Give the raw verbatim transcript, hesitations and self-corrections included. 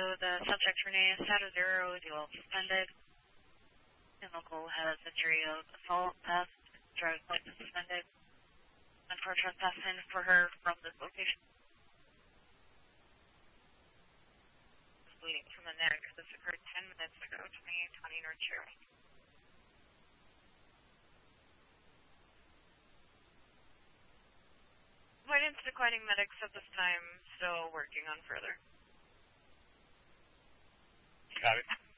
the subject Renee is status zero, dual suspended. And local has injury of assault, theft, driver's license suspended. And for trespassing for her from this location. Bleeding from the neck. This occurred ten minutes ago, twenty-eight twenty North Cherry. Avoidance declining medics at this time, still working on further. Got it.